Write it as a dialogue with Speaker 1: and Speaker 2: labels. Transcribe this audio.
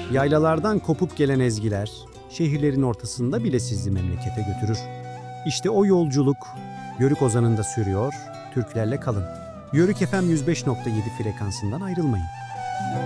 Speaker 1: Yaylalardan kopup gelen ezgiler, şehirlerin ortasında bile sizi memlekete götürür. İşte o yolculuk Yörük Ozanı'nda sürüyor, Türklerle kalın. Yörük FM 105.7 frekansından ayrılmayın.